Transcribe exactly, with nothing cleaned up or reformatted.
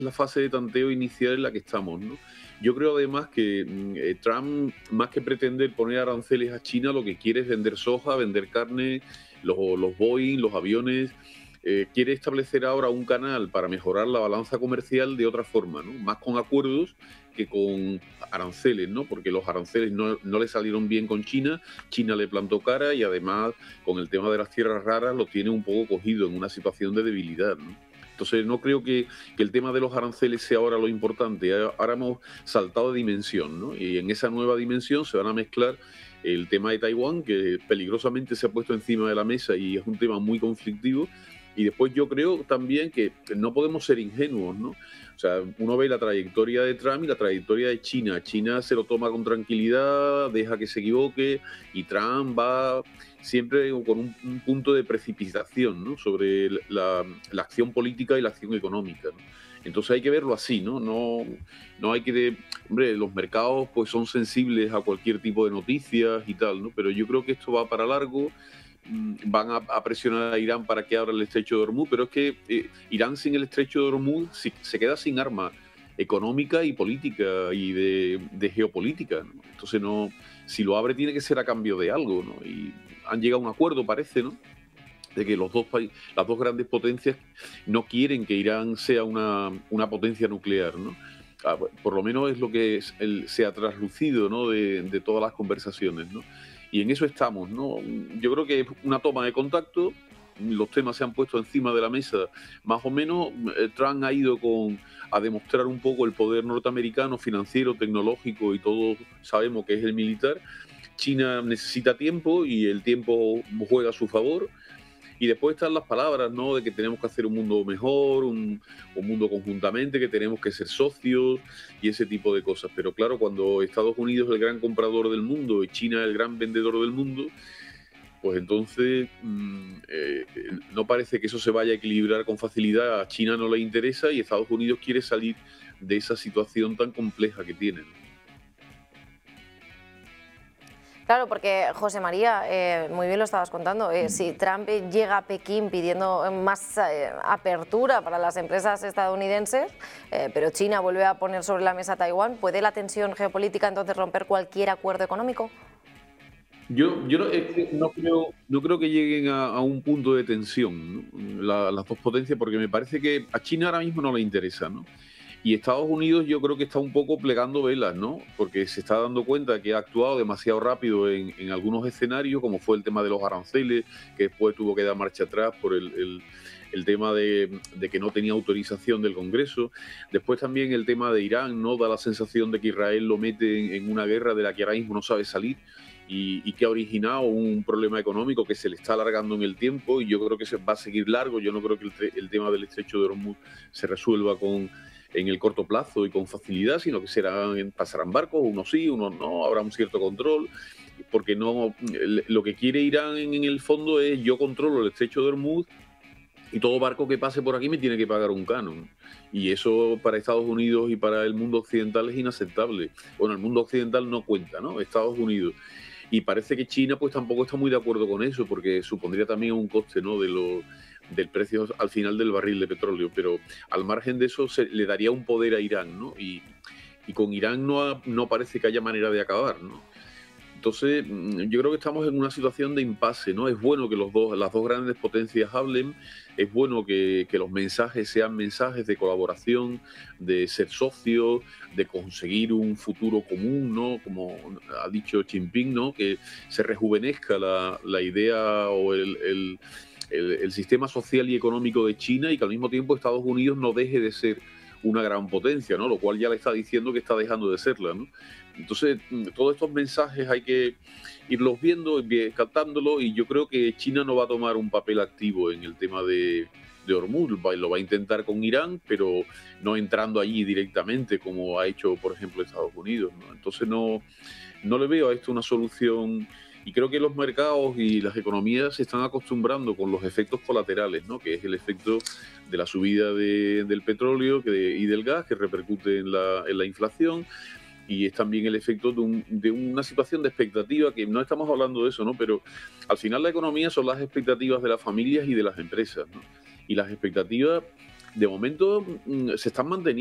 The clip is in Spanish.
la fase de tanteo inicial en la que estamos, ¿no? Yo creo además que mm, eh, Trump, más que pretender poner aranceles a China, lo que quiere es vender soja, vender carne, los, los Boeing, los aviones. Eh, quiere establecer ahora un canal para mejorar la balanza comercial de otra forma, ¿no? Más con acuerdos que con aranceles, ¿no? Porque los aranceles no, no le salieron bien con China, China le plantó cara y además con el tema de las tierras raras lo tiene un poco cogido en una situación de debilidad, ¿no? Entonces no creo que, que el tema de los aranceles sea ahora lo importante. Ahora hemos saltado de dimensión, ¿no? Y en esa nueva dimensión se van a mezclar el tema de Taiwán, que peligrosamente se ha puesto encima de la mesa y es un tema muy conflictivo. Y después yo creo también que no podemos ser ingenuos, ¿no? O sea, uno ve la trayectoria de Trump y la trayectoria de China. China se lo toma con tranquilidad, deja que se equivoque y Trump va siempre con un, un punto de precipitación, ¿no? Sobre la, la acción política y la acción económica, ¿no? Entonces hay que verlo así, ¿no? No, no hay que... De, hombre, los mercados pues son sensibles a cualquier tipo de noticias y tal, ¿no? Pero yo creo que esto va para largo. Van a, a presionar a Irán para que abra el estrecho de Hormuz, pero es que eh, Irán sin el estrecho de Hormuz si, se queda sin arma económica y política y de, de geopolítica, ¿no? Entonces no, si lo abre tiene que ser a cambio de algo, ¿no? Y han llegado a un acuerdo, parece, ¿no? De que los dos países, las dos grandes potencias no quieren que Irán sea una, una potencia nuclear, ¿no? Ah, por lo menos es lo que es el, se ha traslucido, ¿no? de, de todas las conversaciones, ¿no? Y en eso estamos, ¿no? Yo creo que es una toma de contacto, los temas se han puesto encima de la mesa, más o menos. Trump ha ido con, a demostrar un poco el poder norteamericano, financiero, tecnológico y todos sabemos que es el militar. China necesita tiempo y el tiempo juega a su favor. Y después están las palabras, ¿no? De que tenemos que hacer un mundo mejor, un, un mundo conjuntamente, que tenemos que ser socios y ese tipo de cosas. Pero claro, cuando Estados Unidos es el gran comprador del mundo y China el gran vendedor del mundo, pues entonces mmm, eh, no parece que eso se vaya a equilibrar con facilidad. A China no le interesa y Estados Unidos quiere salir de esa situación tan compleja que tienen. Claro, porque José María, eh, muy bien lo estabas contando, eh, si Trump llega a Pekín pidiendo más eh, apertura para las empresas estadounidenses, eh, pero China vuelve a poner sobre la mesa a Taiwán, ¿puede la tensión geopolítica entonces romper cualquier acuerdo económico? Yo, yo no, es que no creo, no creo que lleguen a, a un punto de tensión, ¿no? La- las dos potencias, porque me parece que a China ahora mismo no le interesa, ¿no? Y Estados Unidos yo creo que está un poco plegando velas, ¿no? Porque se está dando cuenta que ha actuado demasiado rápido en, en algunos escenarios, como fue el tema de los aranceles, que después tuvo que dar marcha atrás por el, el- el tema de, de que no tenía autorización del Congreso. Después también el tema de Irán, ¿no? Da la sensación de que Israel lo mete en, en una guerra de la que ahora mismo no sabe salir y, y que ha originado un problema económico que se le está alargando en el tiempo y yo creo que se va a seguir largo. Yo no creo que el, tre- el tema del estrecho de Hormuz se resuelva con en el corto plazo y con facilidad, sino que serán, pasarán barcos, unos sí, unos no, habrá un cierto control, porque no, lo que quiere Irán en, en el fondo es yo controlo el estrecho de Hormuz y todo barco que pase por aquí me tiene que pagar un canon. Y eso para Estados Unidos y para el mundo occidental es inaceptable. Bueno, el mundo occidental no cuenta, ¿no? Estados Unidos. Y parece que China pues tampoco está muy de acuerdo con eso, porque supondría también un coste, ¿no? De lo, del precio al final del barril de petróleo. Pero al margen de eso se le daría un poder a Irán, ¿no? Y, y con Irán no, ha- no parece que haya manera de acabar, ¿no? Entonces, mm, yo creo que estamos en una situación de impasse, ¿no? Es bueno que los dos, las dos grandes potencias hablen, es bueno que, que los mensajes sean mensajes de colaboración, de ser socios, de conseguir un futuro común, ¿no? Como ha dicho Xi Jinping, ¿no? Que se rejuvenezca la, la idea o el, el- el- el sistema social y económico de China y que al mismo tiempo Estados Unidos no deje de ser una gran potencia, ¿no? Lo cual ya le está diciendo que está dejando de serla, ¿no? Entonces, mm, todos estos mensajes hay que irlos viendo, vi- captándolos, y yo creo que China no va a tomar un papel activo en el tema de, de Hormuz, va- lo va a intentar con Irán, pero no entrando allí directamente como ha hecho, por ejemplo, Estados Unidos, ¿no? Entonces no, no le veo a esto una solución y creo que los mercados y las economías se están acostumbrando con los efectos colaterales, ¿no? Que es el efecto de la subida de- del petróleo que de- y del gas que repercute en la, en la inflación y es también el efecto de, un- de una situación de expectativa, que no estamos hablando de eso, ¿no? Pero al final la economía son las expectativas de las familias y de las empresas, ¿no? Y las expectativas de momento mm, se están manteniendo.